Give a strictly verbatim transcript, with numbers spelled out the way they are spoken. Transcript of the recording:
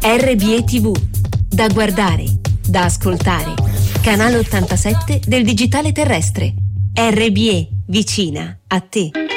R B E T V, da guardare, da ascoltare. Canale ottantasette del digitale terrestre. R B E, vicina a te.